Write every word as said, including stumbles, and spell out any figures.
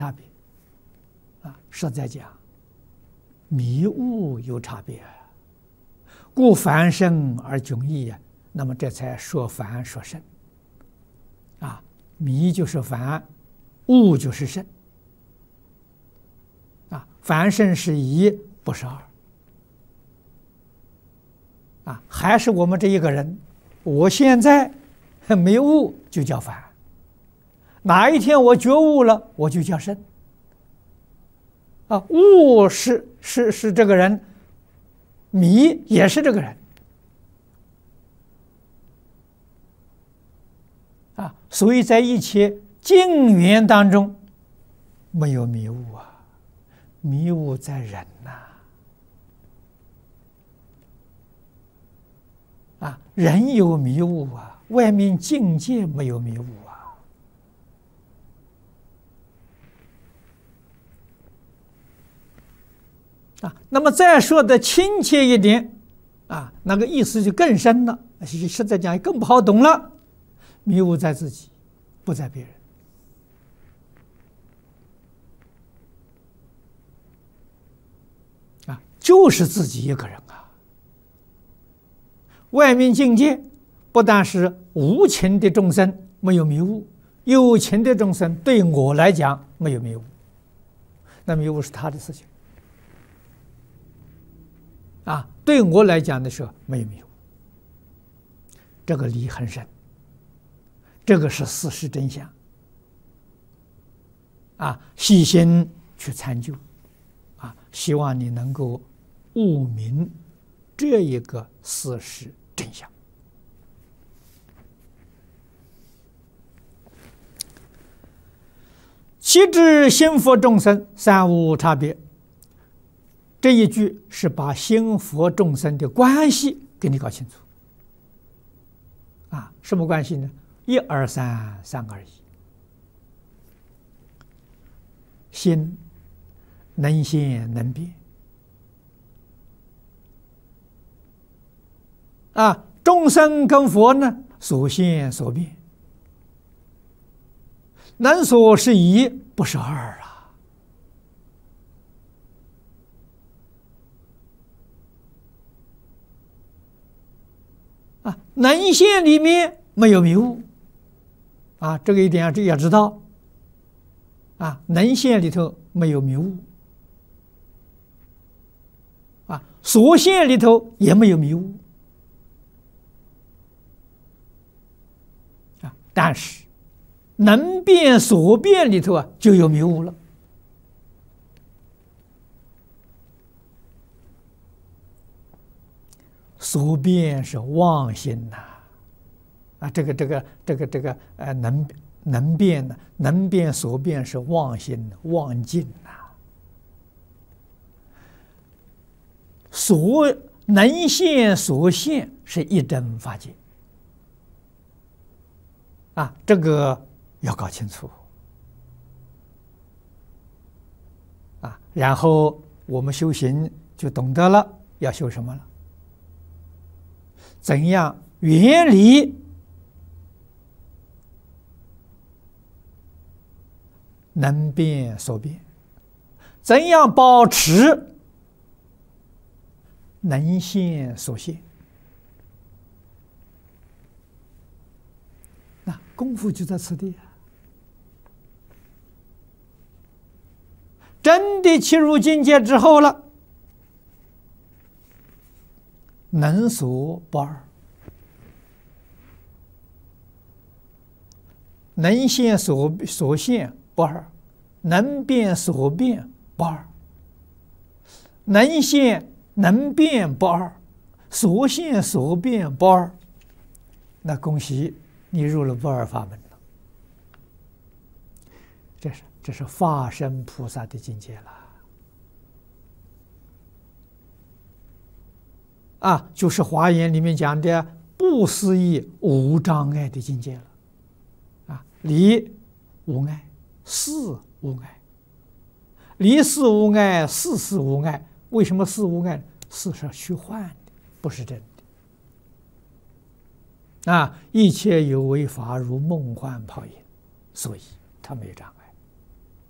差别啊，实在讲，迷悟有差别，故凡圣而迥异呀。那么这才说凡说圣啊，迷就是凡，悟就是圣啊，凡圣是一，不是二啊，还是我们这一个人，我现在没悟就叫凡，哪一天我觉悟了，我就叫圣啊，悟是是是这个人，迷也是这个人啊，所以在一切境缘当中没有迷悟啊，迷悟在人呐 啊, 啊，人有迷悟啊，外面境界没有迷悟啊。啊，那么再说的亲切一点啊，那个意思就更深了，实在讲更不好懂了。迷悟在自己，不在别人啊，就是自己一个人啊。外面境界不但是无情的众生没有迷悟，有情的众生对我来讲没有迷悟，那迷悟是他的事情啊，对我来讲的时候没有迷悟，这个理很深，这个是事实真相啊，细心去参究啊，希望你能够悟明这一个事实真相。其知心佛众生三无差别，这一句是把心佛众生的关系给你搞清楚啊，什么关系呢？一二三，三二一。心能现能变啊，众生跟佛呢，所现所变，能所是一，不是二啊。啊，能现里面没有迷悟啊，这个一点要知道啊，能现里头没有迷悟啊，所现里头也没有迷悟啊，但是能变所变里头啊就有迷悟了。所变是妄心呐、啊，啊，这个这个这个这个呃，能能变的，能变所变是妄心妄境呐、啊，所能现所现是一真法界啊，这个要搞清楚啊，然后我们修行就懂得了要修什么了。怎样远离能变所变？怎样保持能现所现？那功夫就在此地啊！真的切入境界之后了，能所不二，能现所所现不二，能变所变不二，能现能变不二，所现所变不二。那恭喜你入了不二法门了，这是这是法身菩萨的境界了。啊，就是《华严》里面讲的不思议无障碍的境界了。啊，离无碍，事无碍，离事无碍，事事无碍。为什么事无碍？事是虚幻的，不是真的。啊，一切有为法如梦幻泡影，所以它没有障碍。